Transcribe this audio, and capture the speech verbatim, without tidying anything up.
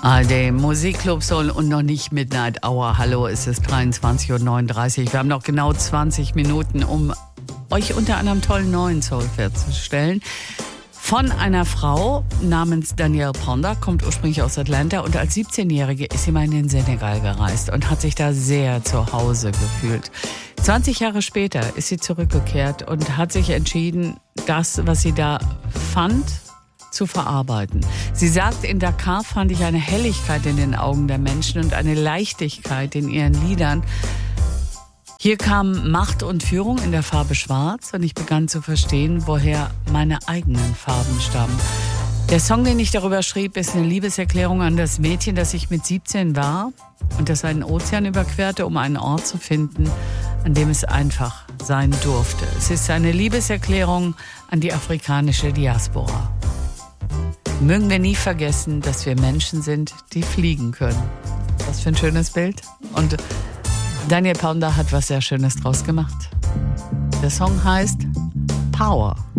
A R D Musikclub Soul und noch nicht Midnight Hour. Hallo, es ist dreiundzwanzig Uhr neununddreißig. Wir haben noch genau zwanzig Minuten, um euch unter anderem tollen neuen Soul vorzustellen. Von einer Frau namens Danielle Ponder, kommt ursprünglich aus Atlanta und als siebzehnjährige ist sie mal in den Senegal gereist und hat sich da sehr zu Hause gefühlt. zwanzig Jahre später ist sie zurückgekehrt und hat sich entschieden, das, was sie da fand, zu verarbeiten. Sie sagt, in Dakar fand ich eine Helligkeit in den Augen der Menschen und eine Leichtigkeit in ihren Liedern. Hier kam Macht und Führung in der Farbe Schwarz und ich begann zu verstehen, woher meine eigenen Farben stammen. Der Song, den ich darüber schrieb, ist eine Liebeserklärung an das Mädchen, das ich mit siebzehn war und das einen Ozean überquerte, um einen Ort zu finden, an dem es einfach sein durfte. Es ist eine Liebeserklärung an die afrikanische Diaspora. Mögen wir nie vergessen, dass wir Menschen sind, die fliegen können. Was für ein schönes Bild. Und Danielle Ponder hat was sehr Schönes draus gemacht. Der Song heißt Power.